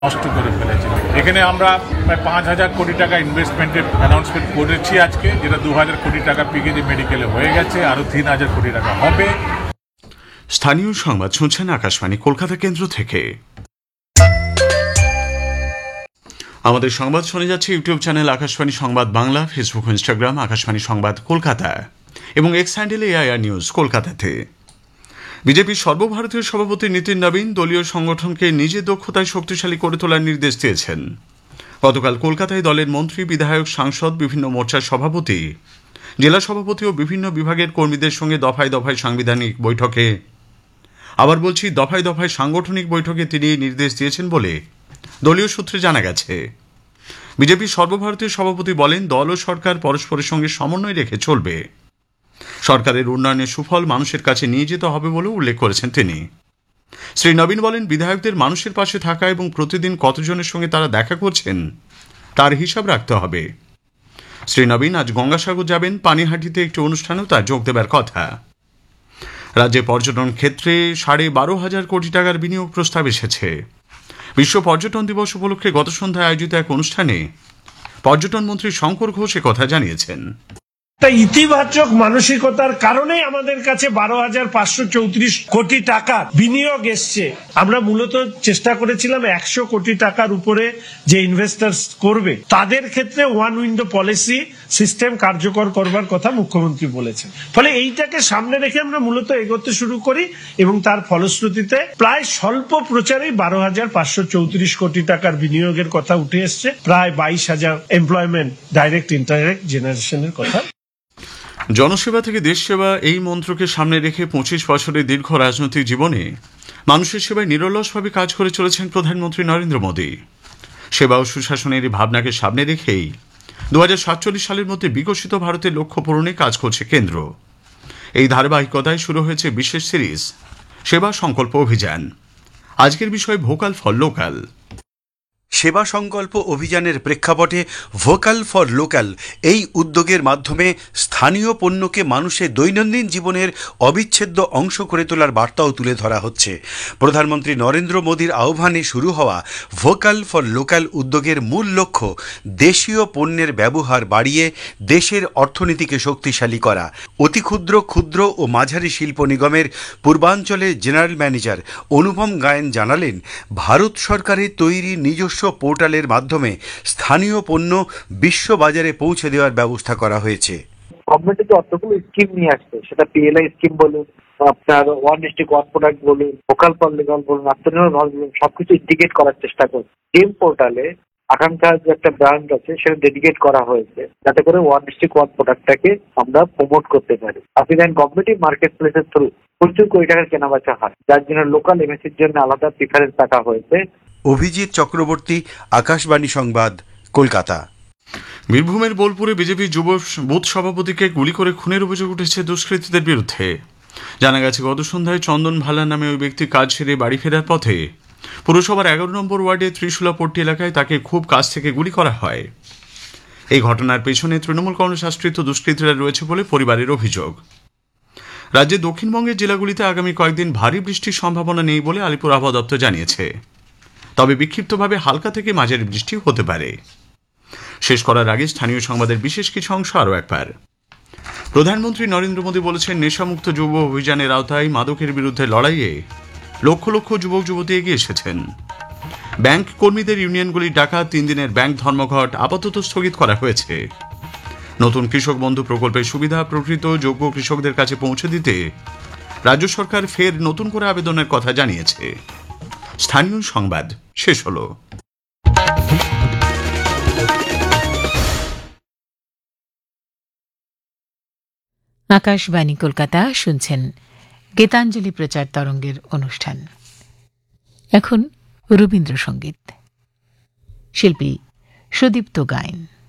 নষ্ট করে ফেলেছে। এখানে আমরা প্রায় 5,000 কোটি টাকা ইনভেস্টমেন্টের অ্যানাউন্সমেন্ট করেছি আজকে, যেটা 2,000 কোটি টাকা পিকেজি মেডিকেলে হয়ে গেছে, আরও 3,000 কোটি টাকা হবে। স্থানীয় সংবাদ শুনছেন আকাশবাণী কলকাতা কেন্দ্র থেকে। আমাদের সংবাদ শুনে যাচ্ছে ইউটিউব চ্যানেল আকাশবাণী সংবাদ বাংলা, ফেসবুক ও ইনস্টাগ্রাম আকাশবাণী সংবাদ কলকাতা এবং এক্স হ্যান্ডেল এআইআর নিউজ কলকাতাতে। বিজেপির সর্বভারতীয় সভাপতি নীতিন নবীন দলীয় সংগঠনকে নিজের দক্ষতায় শক্তিশালী করে তোলার নির্দেশ দিয়েছেন। গতকাল কলকাতায় দলের মন্ত্রী, বিধায়ক, সাংসদ, বিভিন্ন মোর্চার সভাপতি, জেলা সভাপতি ও বিভিন্ন বিভাগের কর্মীদের সঙ্গে দফায় দফায় সাংবিধানিক বৈঠকে, আবার বলছি দফায় দফায় সাংগঠনিক বৈঠকে তিনি এই নির্দেশ দিয়েছেন বলে দলীয় সূত্রে জানা গেছে। বিজেপির সর্বভারতীয় সভাপতি বলেন, দল ও সরকার পরস্পরের সঙ্গে সমন্বয় রেখে চলবে। সরকারের উন্নয়নের সুফল মানুষের কাছে নিয়ে যেতে হবে বলেও উল্লেখ করেছেন তিনি। শ্রী নবীন বলেন, বিধায়কদের মানুষের পাশে থাকা এবং প্রতিদিন কতজনের সঙ্গে তারা দেখা করছেন তার হিসাব রাখতে হবে। শ্রী নবীন আজ গঙ্গাসাগর যাবেন, পানিহাটিতে একটি অনুষ্ঠানেও তার যোগ দেবার কথা। রাজ্যে পর্যটন ক্ষেত্রে 12,500 কোটি টাকার বিনিয়োগ প্রস্তাব এসেছে। বিশ্ব পর্যটন দিবস উপলক্ষে গত সন্ধ্যায় আয়োজিত এক অনুষ্ঠানে পর্যটন মন্ত্রী শঙ্কর ঘোষ কথা জানিয়েছেন। ইতিবাচক মানসিকতার কারণেই আমাদের কাছে 12,534 কোটি টাকা বিনিয়োগ এসছে। আমরা মূলত চেষ্টা করেছিলাম 100 কোটি টাকার উপরে যে ইনভেস্টার্স করবে তাদের ক্ষেত্রে ওয়ান উইন্ডো পলিসি সিস্টেম কার্যকর করবার কথা মুখ্যমন্ত্রী বলেছেন। ফলে এইটাকে সামনে রেখে আমরা মূলত এগোতে শুরু করি এবং তার ফলশ্রুতিতে প্রায় স্বল্প প্রচারেই 12,534 কোটি টাকার বিনিয়োগের কথা উঠে এসছে, প্রায় 22,000 এমপ্লয়মেন্ট ডাইরেক্ট ইনডাইরেক্ট জেনারেশনের কথা। জনসেবা থেকে দেশ সেবা এই মন্ত্রকে সামনে রেখে 25 বছরের দীর্ঘ রাজনৈতিক জীবনে মানুষের সেবায় নিরলসভাবে কাজ করে চলেছেন প্রধানমন্ত্রী নরেন্দ্র মোদী। সেবা ও সুশাসনের এই ভাবনাকে সামনে রেখেই 2047 সালের মধ্যে বিকশিত ভারতের লক্ষ্য পূরণে কাজ করছে কেন্দ্র। এই ধারাবাহিকতায় শুরু হয়েছে বিশেষ সিরিজ সেবা সংকল্প অভিযান। আজকের বিষয় ভোকাল ফর লোকাল। সেবা সংকল্প অভিযানের প্রেক্ষাপটে ভোকাল ফর লোকাল এই উদ্যোগের মাধ্যমে স্থানীয় পণ্যকে মানুষের দৈনন্দিন জীবনের অবিচ্ছেদ্য অংশ করে তোলার বার্তাও তুলে ধরা হচ্ছে। প্রধানমন্ত্রী নরেন্দ্র মোদীর আহ্বানে শুরু হওয়া ভোকাল ফর লোকাল উদ্যোগের মূল লক্ষ্য দেশীয় পণ্যের ব্যবহার বাড়িয়ে দেশের অর্থনীতিকে শক্তিশালী করা। অতি ক্ষুদ্র, ক্ষুদ্র ও মাঝারি শিল্প নিগমের পূর্বাঞ্চলের জেনারেল ম্যানেজার অনুপম গায়েন জানালেন, ভারত সরকারের তৈরি নিজস্ব পোর্টালের মাধ্যমে স্থানীয় পণ্য বিশ্ব বাজারে পৌঁছে দেওয়ার ব্যবস্থা করা হয়েছে। গভর্নমেন্ট যে অতগুলো স্কিম নিয়ে আসছে, সেটা পিএলআই স্কিম বলুন, আপনার 1 ডিস্ট্রিক্ট 1 প্রোডাক্ট বলুন, ভোকাল ফর লোকাল বলুন, আত্মনির্ভর ভারত বলুন, সবকিছু ইন্ডিকেট করার চেষ্টা করছে। গেম পোর্টালে আকাঙ্ক্ষার যে একটা ব্র্যান্ড আছে সেটা ডেডিকেট করা হয়েছে, যাতে করে 1 ডিস্ট্রিক্ট 1 প্রোডাক্টটাকে আমরা প্রমোট করতে পারি। আপনি দেখেন কম্পিটিভ মার্কেট প্লেসের থ্রু প্রচুর কোটি টাকার কেনাবেচা হয়, যার জন্য লোকাল এমএসির জন্য আলাদা প্রিফারেন্স রাখা হয়েছে। অভিজিৎ চক্রবর্তী, আকাশবাণী সংবাদ, কলকাতা। বীরভূমের বোলপুরে বিজেপি যুব বুথ সভাপতিকে গুলি করে খুনের অভিযোগ উঠেছে দুষ্কৃতীদের বিরুদ্ধে। জানা গেছে, গত সন্ধ্যায় চন্দন ভালা নামে ওই ব্যক্তি কাজ সেরে বাড়ি ফেরার পথে পুরসভার 11 নম্বর ওয়ার্ডে ত্রিশুলাপট্টি এলাকায় তাকে খুব কাছ থেকে গুলি করা হয়। এই ঘটনার পেছনে তৃণমূল কংগ্রেস আশ্রিত দুষ্কৃতীরা রয়েছে বলে পরিবারের অভিযোগ। রাজ্যে দক্ষিণবঙ্গের জেলাগুলিতে আগামী কয়েকদিন ভারী বৃষ্টির সম্ভাবনা নেই বলে আলিপুর আবহাওয়া দপ্তর জানিয়েছে। তবে বিক্ষিপ্তভাবে হালকা থেকে মাঝারি বৃষ্টি হতে পারে। শেষ করার আগে স্থানীয় সংবাদের বিশেষ কিছু অংশ আরও একবার। প্রধানমন্ত্রী নরেন্দ্র মোদী বলেছেন, নেশামুক্ত যুব অভিযানের আওতায় মাদকের বিরুদ্ধে লড়াইয়ে লক্ষ লক্ষ যুবক যুবতী এগিয়ে এসেছেন। ব্যাংক কর্মীদের ইউনিয়নগুলির ডাকা 3 দিনের ব্যাংক ধর্মঘট আপাতত স্থগিত করা হয়েছে। নতুন কৃষক বন্ধু প্রকল্পের সুবিধা প্রকৃত যোগ্য কৃষকদের কাছে পৌঁছে দিতে রাজ্য সরকার ফের নতুন করে আবেদনের কথা জানিয়েছে। স্থানীয় সংবাদ শেষ হলো। আকাশবাণী কলকাতা শুনছেন গীতাঞ্জলি প্রচার তরঙ্গের অনুষ্ঠান। এখন রবীন্দ্রসঙ্গীত, শিল্পী সুদীপ্ত গায়েন।